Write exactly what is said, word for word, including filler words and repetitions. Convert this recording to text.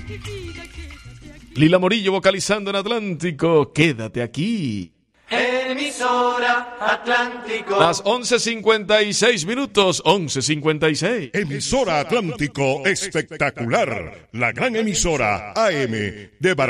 Lila Morillo vocalizando en Atlántico, quédate aquí. Emisora Atlántico. Las once cincuenta y seis minutos, once cincuenta y seis. Emisora Atlántico espectacular. La gran emisora A M de Barranquilla.